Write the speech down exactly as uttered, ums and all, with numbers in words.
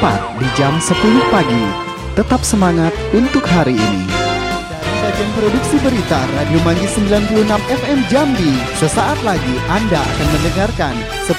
tepat di jam sepuluh pagi. Tetap semangat untuk hari ini. Dari bagian produksi berita Radio Manggis sembilan puluh enam F M Jambi, sesaat lagi Anda akan mendengarkan